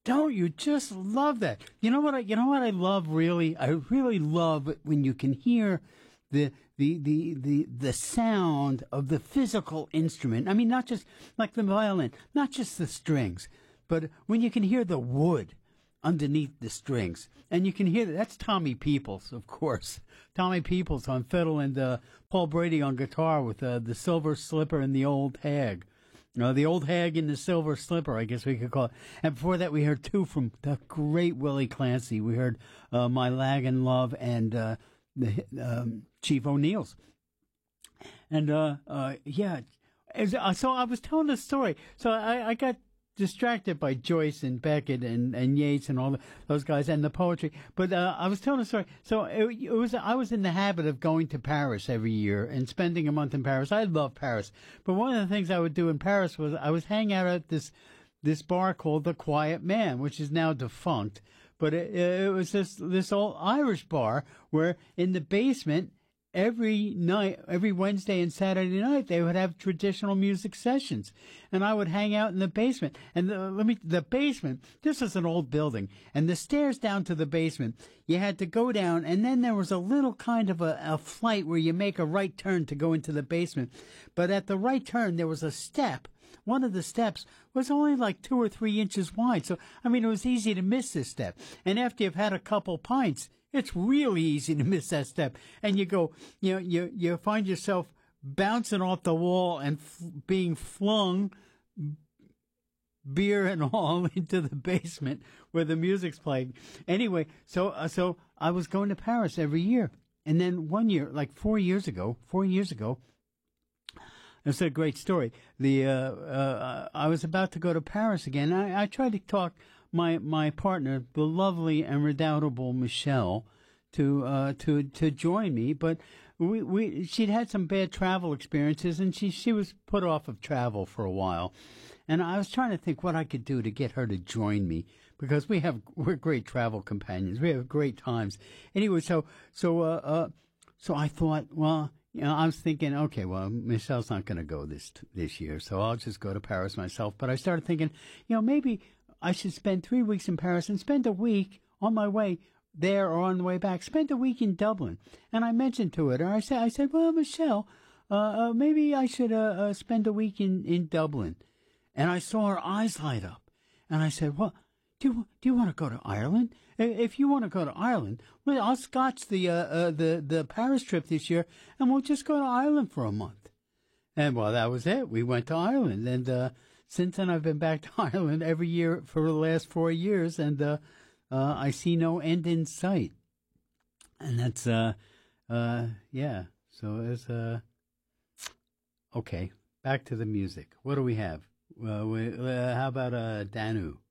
Don't you just love that? You know what I love really? I really love when you can hear the sound of the physical instrument. I mean, not just like the violin, not just the strings, but when you can hear the wood underneath the strings, and you can hear that's Tommy Peoples, of course. Tommy Peoples on fiddle and Paul Brady on guitar with the Silver Slipper and the Old Hag. The Old Hag and the Silver Slipper, I guess we could call it. And before that, we heard two from the great Willie Clancy. We heard My Laggin' Love and the Chief O'Neill's. And, yeah. So I was telling a story. So I got distracted by Joyce and Beckett and Yeats and all those guys and the poetry. But I was telling a story. So I was in the habit of going to Paris every year and spending a month in Paris. I love Paris. But one of the things I would do in Paris was I was hanging out at this bar called The Quiet Man, which is now defunct. But it was this old Irish bar where in the basement, every night, every Wednesday and Saturday night, they would have traditional music sessions. And I would hang out in the basement. And the basement, this was an old building. And the stairs down to the basement, you had to go down. And then there was a little kind of a flight where you make a right turn to go into the basement. But at the right turn, there was a step. One of the steps was only like 2 or 3 inches wide. So, I mean, it was easy to miss this step. And after you've had a couple pints, it's really easy to miss that step. And you go, you find yourself bouncing off the wall and being flung, beer and all, into the basement where the music's playing. Anyway, so I was going to Paris every year. And then one year, like 4 years ago, it's a great story. I was about to go to Paris again. I tried to talk my partner, the lovely and redoubtable Michelle, to join me, but she'd had some bad travel experiences, and she was put off of travel for a while. And I was trying to think what I could do to get her to join me, because we're great travel companions. We have great times. Anyway, so I thought, well, I was thinking, okay, well, Michelle's not going to go this year, so I'll just go to Paris myself. But I started thinking, maybe I should spend 3 weeks in Paris and spend a week on my way there or on the way back. Spend a week in Dublin. And I mentioned to her, I said, well, Michelle, maybe I should spend a week in Dublin. And I saw her eyes light up. And I said, well, do you want to go to Ireland? If you want to go to Ireland, well, I'll scotch the Paris trip this year, and we'll just go to Ireland for a month. And, well, that was it. We went to Ireland. And since then, I've been back to Ireland every year for the last 4 years, and I see no end in sight. And that's, yeah. So it's, okay. Back to the music. What do we have? How about Danu?